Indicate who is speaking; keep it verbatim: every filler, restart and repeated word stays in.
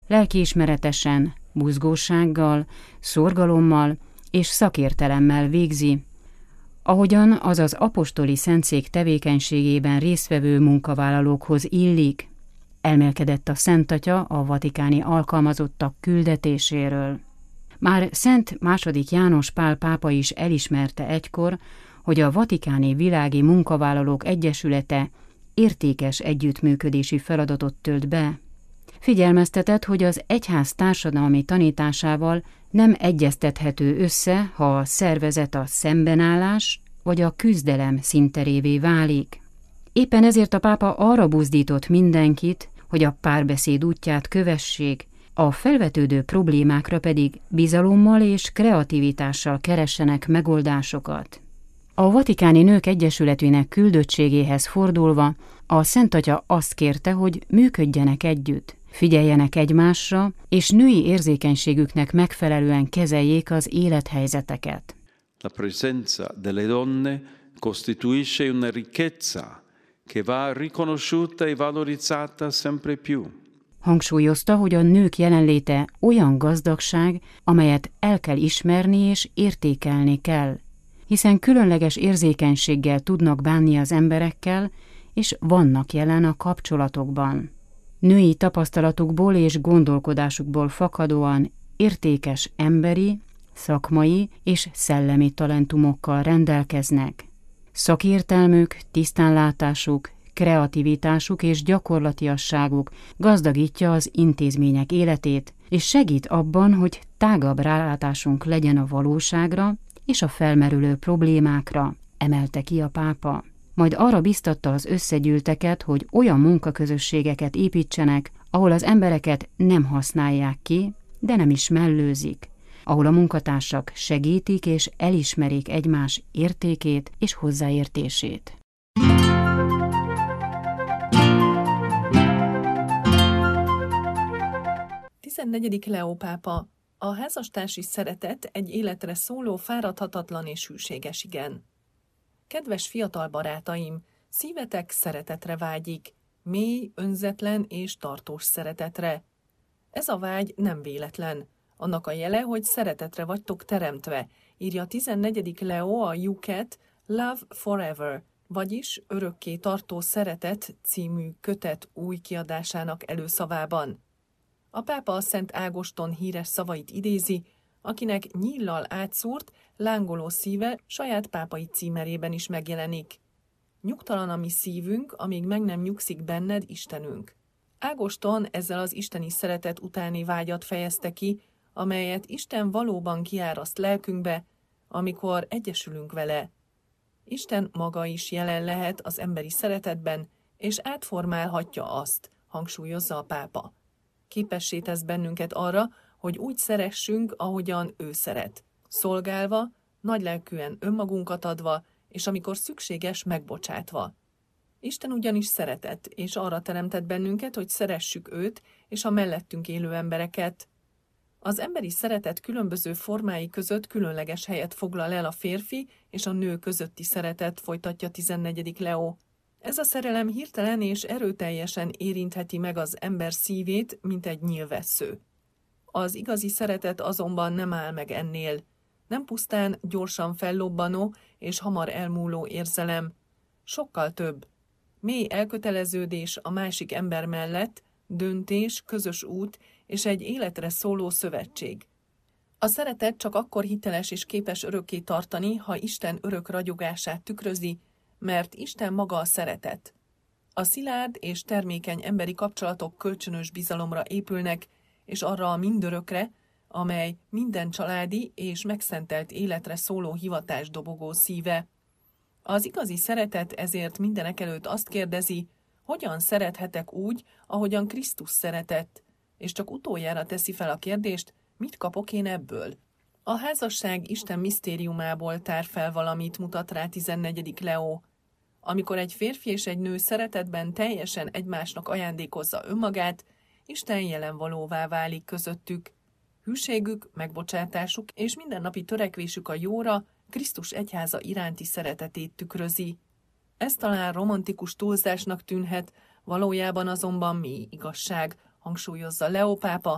Speaker 1: lelkiismeretesen, buzgósággal, szorgalommal és szakértelemmel végzi, ahogyan az az apostoli szentszék tevékenységében résztvevő munkavállalókhoz illik, elmélkedett a Szent Atya a vatikáni alkalmazottak küldetéséről. Már Szent második János Pál pápa is elismerte egykor, hogy a Vatikáni Világi Munkavállalók Egyesülete értékes együttműködési feladatot tölt be. Figyelmeztetett, hogy az egyház társadalmi tanításával nem egyeztethető össze, ha a szervezet a szembenállás vagy a küzdelem színterévé válik. Éppen ezért a pápa arra buzdított mindenkit, hogy a párbeszéd útját kövessék, a felvetődő problémákra pedig bizalommal és kreativitással keressenek megoldásokat. A Vatikáni Nők Egyesületének küldöttségéhez fordulva a Szent Atya azt kérte, hogy működjenek együtt, figyeljenek egymásra, és női érzékenységüknek megfelelően kezeljék az élethelyzeteket.
Speaker 2: La presenza delle donne costituisce una ricchezza che va riconosciuta e valorizzata sempre più.
Speaker 1: Hangsúlyozta, hogy a nők jelenléte olyan gazdagság, amelyet el kell ismerni és értékelni kell, hiszen különleges érzékenységgel tudnak bánni az emberekkel, és vannak jelen a kapcsolatokban. Női tapasztalatukból és gondolkodásukból fakadóan értékes emberi, szakmai és szellemi talentumokkal rendelkeznek. Szakértelmük, tisztánlátásuk, kreativitásuk és gyakorlatiasságuk gazdagítja az intézmények életét, és segít abban, hogy tágabb rálátásunk legyen a valóságra és a felmerülő problémákra, emelte ki a pápa. Majd arra biztatta az összegyűlteket, hogy olyan munkaközösségeket építsenek, ahol az embereket nem használják ki, de nem is mellőzik, ahol a munkatársak segítik és elismerik egymás értékét és hozzáértését.
Speaker 3: tizennegyedik Leó pápa: a házastársi szeretet egy életre szóló fáradhatatlan és hűséges igen. Kedves fiatal barátaim, szívetek szeretetre vágyik, mély, önzetlen és tartós szeretetre. Ez a vágy nem véletlen. Annak a jele, hogy szeretetre vagytok teremtve, írja tizennegyedik Leó a Juket Love Forever, vagyis Örökké tartó szeretet című kötet új kiadásának előszavában. A pápa a Szent Ágoston híres szavait idézi, akinek nyíllal átszúrt, lángoló szíve saját pápai címerében is megjelenik. Nyugtalan a mi szívünk, amíg meg nem nyugszik benned, Istenünk. Ágoston ezzel az isteni szeretet utáni vágyat fejezte ki, amelyet Isten valóban kiáraszt lelkünkbe, amikor egyesülünk vele. Isten maga is jelen lehet az emberi szeretetben, és átformálhatja azt, hangsúlyozza a pápa. Képessé tesz bennünket arra, hogy úgy szeressünk, ahogyan ő szeret, szolgálva, nagylelkűen önmagunkat adva, és amikor szükséges, megbocsátva. Isten ugyanis szeretett, és arra teremtett bennünket, hogy szeressük őt és a mellettünk élő embereket. Az emberi szeretet különböző formái között különleges helyet foglal el a férfi és a nő közötti szeretet, folytatja tizennegyedik Leó. Ez a szerelem hirtelen és erőteljesen érintheti meg az ember szívét, mint egy nyílvessző. Az igazi szeretet azonban nem áll meg ennél. Nem pusztán gyorsan fellobbanó és hamar elmúló érzelem. Sokkal több. Mély elköteleződés a másik ember mellett, döntés, közös út és egy életre szóló szövetség. A szeretet csak akkor hiteles és képes örökké tartani, ha Isten örök ragyogását tükrözi, mert Isten maga a szeretet. A szilárd és termékeny emberi kapcsolatok kölcsönös bizalomra épülnek, és arra a mindörökre, amely minden családi és megszentelt életre szóló hivatás dobogó szíve. Az igazi szeretet ezért mindenekelőtt azt kérdezi, hogyan szerethetek úgy, ahogyan Krisztus szeretett, és csak utoljára teszi fel a kérdést, mit kapok én ebből. A házasság Isten misztériumából tár fel valamit, mutat rá tizennegyedik Leó. Amikor egy férfi és egy nő szeretetben teljesen egymásnak ajándékozza önmagát, Isten jelenvalóvá válik közöttük. Hűségük, megbocsátásuk és mindennapi törekvésük a jóra Krisztus egyháza iránti szeretetét tükrözi. Ez talán romantikus túlzásnak tűnhet, valójában azonban mély igazság, hangsúlyozza Leó pápa,